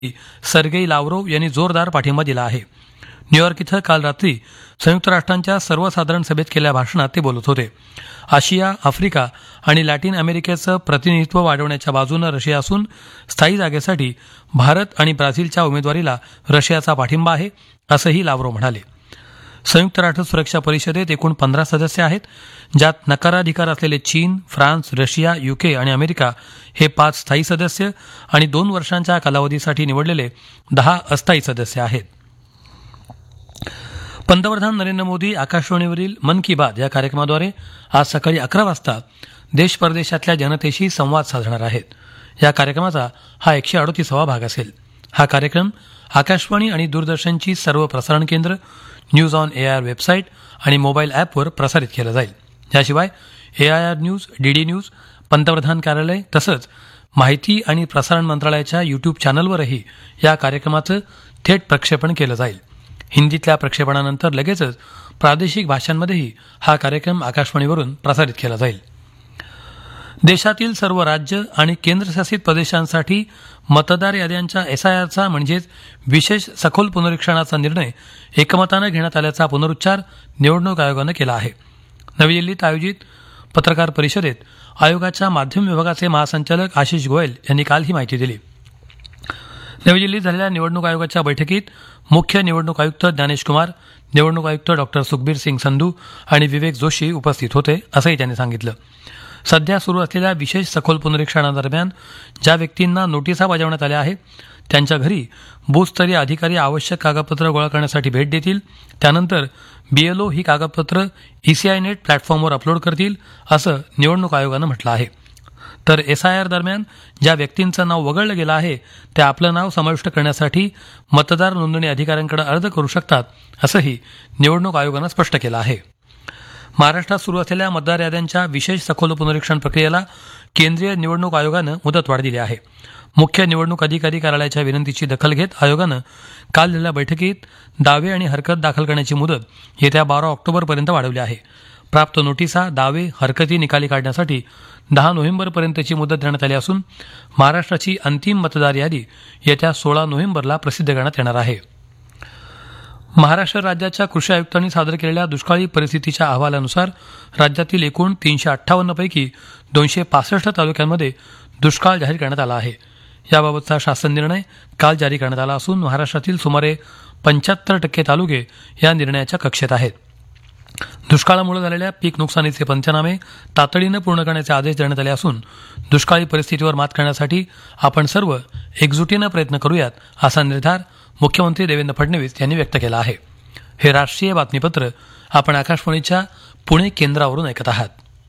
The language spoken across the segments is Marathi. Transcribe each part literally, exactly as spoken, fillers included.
सर्गेई लाव्हरोव्ह यांनी जोरदार पाठिंबा दिला आहे. न्यूयॉर्क इथं काल रात्री संयुक्त राष्ट्रांच्या सर्वसाधारण सभेत केलेल्या भाषणात ते बोलत होते. आशिया, आफ्रिका आणि लॅटिन अमेरिकेचं प्रतिनिधित्व वाढवण्याच्या बाजूनं रशिया असून स्थायी जागेसाठी भारत आणि ब्राझीलच्या उमेदवारीला रशियाचा पाठिंबा आहे, असंही लाव्हरोव्ह म्हणाले. संयुक्त राष्ट्र सुरक्षा परिषदेत एकूण पंधरा सदस्य आहेत, ज्यात नकाराधिकार असलेले चीन, फ्रान्स, रशिया, युके आणि अमेरिका हे पाच स्थायी सदस्य आणि दोन वर्षांच्या कालावधीसाठी निवडलेले दहा अस्थायी सदस्य आहेत. पंतप्रधान नरेंद्र मोदी आकाशवाणीवरील मन की बात या कार्यक्रमाद्वारे आज सकाळी अकरा वाजता देश परदेशातल्या जनतेशी संवाद साधणार आहेत. या कार्यक्रमाचा हा एकशे अडोतीसावा भाग असेल. हा कार्यक्रम आकाशवाणी आणि दूरदर्शनची सर्व प्रसारण केंद्र, न्यूज ऑन एआयआर वेबसाईट आणि मोबाईल ॲपवर प्रसारित केला जाईल. याशिवाय एआयआर न्यूज, डीडी न्यूज, पंतप्रधान कार्यालय तसंच माहिती आणि प्रसारण मंत्रालयाच्या युट्यूब चॅनलवरही या कार्यक्रमाचं थेट प्रक्षेपण केलं जाईल. हिंदीतल्या प्रक्षेपणानंतर लगेचच प्रादेशिक भाषांमध्येही हा कार्यक्रम आकाशवाणीवरून प्रसारित केला जाईल. देशातील सर्व राज्य आणि केंद्रशासित प्रदेशांसाठी मतदार याद्यांच्या एसआयआरचा म्हणजेच विशेष सखोल पुनरीक्षणाचा निर्णय एकमतानं घेण्यात आल्याचा पुनरुच्चार निवडणूक आयोगानं केला आहे. नवी दिल्लीत आयोजित पत्रकार परिषदेत आयोगाच्या माध्यम विभागाचे महासंचालक आशिष गोयल यांनी काल ही माहिती दिली. नवी दिल्लीत झालेल्या निवडणूक आयोगाच्या बैठकीत मुख्य निवडणूक आयुक्त ज्ञानेश कुमार, निवडणूक आयुक्त डॉक्टर सुखबीर सिंग संधू आणि विवेक जोशी उपस्थित होते, असंही त्यांनी सांगितलं. सध्या सुरू असलेल्या विशेष सखोल पुनरीक्षणादरम्यान ज्या व्यक्तींना नोटिसा बजावण्यात आल्या आहेत त्यांच्या घरी बूथस्तरीय अधिकारी आवश्यक कागदपत्र गोळा करण्यासाठी भेट देतील. त्यानंतर बीएलओ ही कागदपत्र ईसीआय नेट प्लॅटफॉर्मवर अपलोड करतील, असं निवडणूक आयोगानं म्हटलं आहे. तर एसआयआर दरम्यान ज्या व्यक्तींचं नाव वगळलं गेलं आहे ते आपलं नाव समाविष्ट करण्यासाठी मतदार नोंदणी अधिकाऱ्यांकडे अर्ज करू शकतात, असंही निवडणूक आयोगानं स्पष्ट केलं आहे. महाराष्ट्रात सुरू असलेल्या मतदार याद्यांच्या विशेष सखोल पुनरीक्षण प्रक्रियेला केंद्रीय निवडणूक आयोगानं मुदतवाढ दिली आहे. मुख्य निवडणूक अधिकारी कार्यालयाच्या विनंतीची दखल घेत आयोगानं काल झालेल्या बैठकीत दावे आणि हरकत दाखल करण्याची मुदत येत्या बारा ऑक्टोबरपर्यंत वाढवली आहे. प्राप्त नोटिसा, दावे, हरकती निकाली काढण्यासाठी दहा नोव्हेंबरपर्यंतची मुदत देण्यात आली असून महाराष्ट्राची अंतिम मतदार यादी येत्या सोळा नोव्हेंबरला प्रसिद्ध करण्यात येणार आहे. महाराष्ट्र राज्याच्या कृषी आयुक्तांनी सादर केलेल्या दुष्काळी परिस्थितीच्या अहवालानुसार राज्यातील एकूण तीनशे अठ्ठावन्न पैकी दोनशे पासष्ट तालुक्यांमध्ये दुष्काळ जाहीर करण्यात आला आहे. याबाबतचा शासन निर्णय काल जारी करण्यात आला असून महाराष्ट्रातील सुमारे पंच्याहत्तर टक्के तालुके या निर्णयाच्या कक्षेत आहेत. दुष्काळामुळे झालेल्या पीक नुकसानीचे पंचनामे तातडीनं पूर्ण करण्याचे आदेश देण्यात आले असून दुष्काळी परिस्थितीवर मात करण्यासाठी आपण सर्व एकजुटीनं प्रयत्न करूयात, असा निर्धार मुख्यमंत्री देवेंद्र फडणवीस यांनी व्यक्त केला आहे. हे राष्ट्रीय बातमीपत्र आपण आकाशवाणीच्या पुणे केंद्रावरून ऐकत आहात.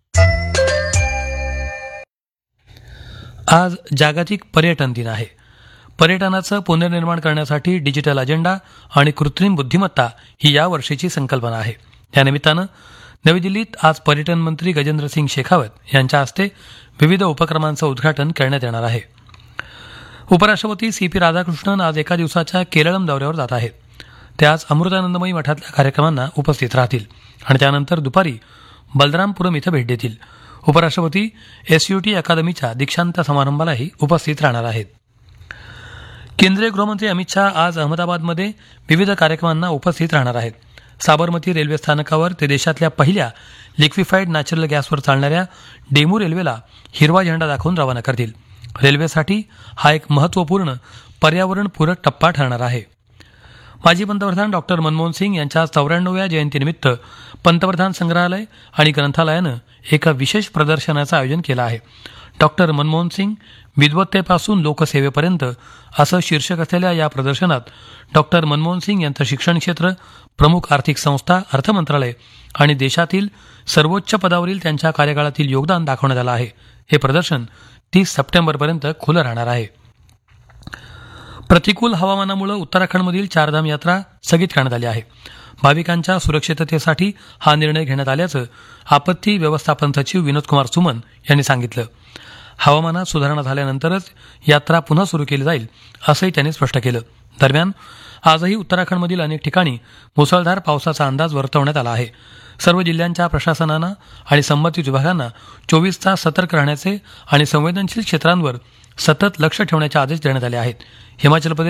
आज जागतिक पर्यटन दिन आहे. पर्यटनाचं पुनर्निर्माण करण्यासाठी डिजिटल अजेंडा आणि कृत्रिम बुद्धिमत्ता ही या वर्षीची संकल्पना आहे. या निमित्तानं नवी दिल्लीत आज पर्यटन मंत्री गजेंद्र सिंग शेखावत यांच्या हस्ते विविध उपक्रमांचं उद्घाटन करण्यात येणार आहे. उपराष्ट्रपती सी पी राधाकृष्णन आज एका दिवसाच्या केरळम दौऱ्यावर जात आहेत. ते आज अमृतानंदमयी मठातल्या कार्यक्रमांना उपस्थित राहतील आणि त्यानंतर दुपारी बलरामपुरम इथं भेट देतील. उपराष्ट्रपती एसयूटी अकादमीच्या दीक्षांत समारंभालाही उपस्थित राहणार आहेत. केंद्रीय गृहमंत्री अमित शाह आज अहमदाबादमध्ये विविध कार्यक्रमांना उपस्थित राहणार आहेत. साबरमती रेल्वे स्थानकावर ते देशातल्या पहिल्या लिक्विफाईड नॅचरल गॅसवर चालणाऱ्या डेमू रेल्वेला हिरवा झेंडा दाखवून रवाना करतील. रेल्वेसाठी हा एक महत्त्वपूर्ण पर्यावरणपूरक टप्पा ठरणार आहे. माजी पंतप्रधान डॉक्टर मनमोहन सिंग यांच्या चौऱ्याण्णव्या जयंतीनिमित्त पंतप्रधान संग्रहालय आणि ग्रंथालयानं एका विशेष प्रदर्शनाचं आयोजन केलं आहे. डॉक्टर मनमोहन सिंग विद्वत्तेपासून लोकसेवेपर्यंत असं शीर्षक असलेल्या या प्रदर्शनात डॉक्टर मनमोहन सिंग यांचं शिक्षण क्षेत्र, प्रमुख आर्थिक संस्था, अर्थ मंत्रालय आणि देशातील सर्वोच्च पदावरील त्यांच्या कार्यकाळातील योगदान दाखवण्यात आलं आहे. हे प्रदर्शन तीस सप्टेंबरपर्यंत खुलं राहणार आहे. प्रतिकूल हवामानामुळे उत्तराखंडमधील चारधाम यात्रा स्थगित करण्यात आली आहे. भाविकांच्या सुरक्षिततेसाठी हा निर्णय घेण्यात आल्याचं आपत्ती व्यवस्थापन सचिव विनोद कुमार सुमन यांनी सांगितलं. हवामानात सुधारणा झाल्यानंतरच यात्रा पुन्हा सुरू केली जाईल, असंही त्यांनी स्पष्ट केलं. दरम्यान आजही उत्तराखंडमधील अनेक ठिकाणी मुसळधार पावसाचा अंदाज वर्तवण्यात आला आहे. सर्व जिल्ह्यांच्या प्रशासनानं आणि संबंधित विभागांना चोवीस तास सतर्क राहण्याचे आणि संवेदनशील क्षेत्रांवर सतत लक्ष ठेवण्याचे आदेश देण्यात आले आहेत. हिमाचल प्रदेश